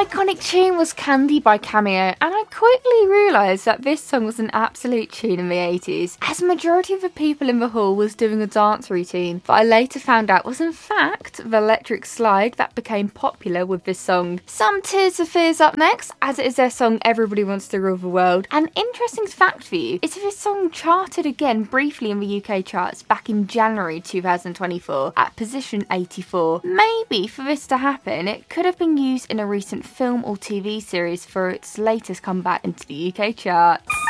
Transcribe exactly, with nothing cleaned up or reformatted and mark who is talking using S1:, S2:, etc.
S1: iconic tune was Candy by Cameo, and I quickly realised that this song was an absolute tune in the eighties, as the majority of the people in the hall was doing a dance routine that I later found out was in fact the electric slide that became popular with this song. Some Tears for Fears up next, as it is their song Everybody Wants to Rule the World. An interesting fact for you is that this song charted again briefly in the U K charts back in January two thousand twenty-four at position eighty-four. Maybe for this to happen, it could have been used in a recent film or T V series for its latest comeback into the U K charts.